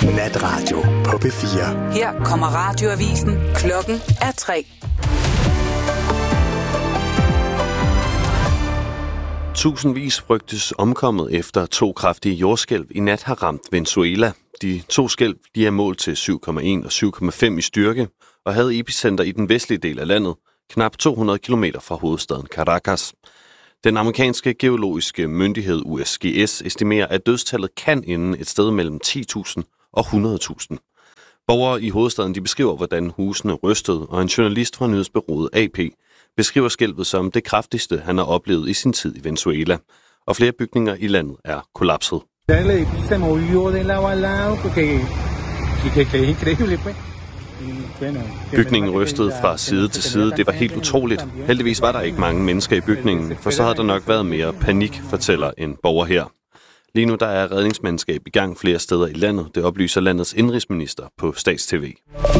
Natradio på P4. Her kommer radioavisen. Klokken er 3. Tusindvis frygtes omkommet efter 2 kraftige jordskælv i nat har ramt Venezuela. De 2 skælv er målt til 7,1 og 7,5 i styrke og havde epicenter i den vestlige del af landet, knap 200 km fra hovedstaden Caracas. Den amerikanske geologiske myndighed USGS estimerer, at dødstallet kan ende et sted mellem 10.000 og 100.000. Borgere i hovedstaden de beskriver, hvordan husene rystede, og en journalist fra nyhedsbureauet AP beskriver skælvet som det kraftigste, han har oplevet i sin tid i Venezuela. Og flere bygninger i landet er kollapset. Bygningen rystede fra side til side. Det var helt utroligt. Heldigvis var der ikke mange mennesker i bygningen, for så havde der nok været mere panik, fortæller en borger her. Lige nu der er redningsmandskab i gang flere steder i landet. Det oplyser landets indrigsminister på Stats-TV.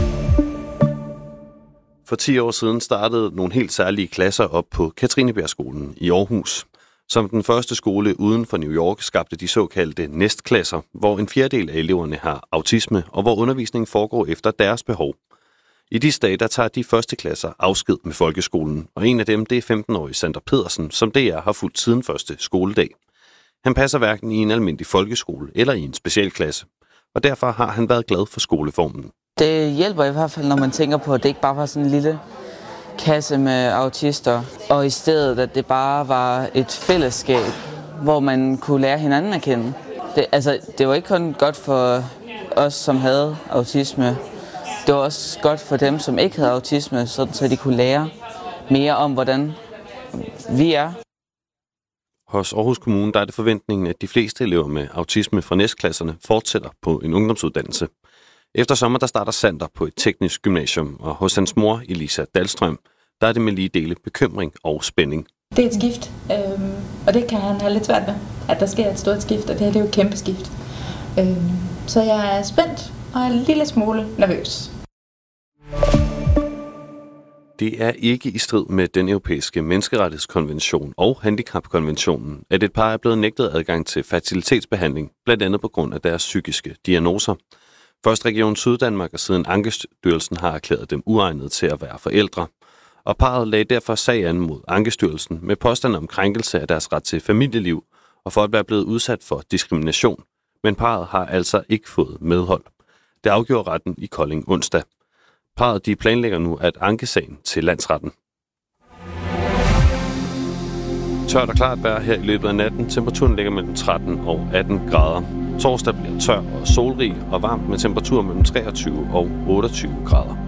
For 10 år siden startede nogle helt særlige klasser op på Katrinebjergskolen i Aarhus. Som den første skole uden for New York skabte de såkaldte næstklasser, hvor en fjerdedel af eleverne har autisme, og hvor undervisningen foregår efter deres behov. I disse dage der tager de første klasser afsked med folkeskolen, og en af dem det er 15-årige Sander Pedersen, som DR har fulgt siden første skoledag. Han passer hverken i en almindelig folkeskole eller i en specialklasse, og derfor har han været glad for skoleformen. Det hjælper i hvert fald, når man tænker på, at det ikke bare var sådan en lille kasse med autister, og i stedet, at det bare var et fællesskab, hvor man kunne lære hinanden at kende. Det var ikke kun godt for os, som havde autisme. Det var også godt for dem, som ikke havde autisme, så de kunne lære mere om, hvordan vi er. Hos Aarhus Kommune der er det forventningen, at de fleste elever med autisme fra næstklasserne fortsætter på en ungdomsuddannelse. Efter sommer der starter Sander på et teknisk gymnasium, og hos hans mor, Elisa Dahlstrøm, der er det med lige dele bekymring og spænding. Det er et skift, og det kan han have lidt svært ved, at der sker et stort skift, og det her det er jo et kæmpe skift. Så jeg er spændt og en lille smule nervøs. Det er ikke i strid med den europæiske menneskerettighedskonvention og handicapkonventionen, at et par er blevet nægtet adgang til fertilitetsbehandling, blandt andet på grund af deres psykiske diagnoser. Først Region Syddanmark og siden Ankestyrelsen har erklæret dem uegnede til at være forældre. Og parret lagde derfor sag an mod Ankestyrelsen med påstand om krænkelse af deres ret til familieliv og for at være blevet udsat for diskrimination. Men parret har altså ikke fået medhold. Det afgjorde retten i Kolding onsdag. Parret de planlægger nu at anke sagen til landsretten. Tørt og klart vejr her i løbet af natten. Temperaturen ligger mellem 13 og 18 grader. Torsdag bliver tør og solrig og varmt med temperaturer mellem 23 og 28 grader.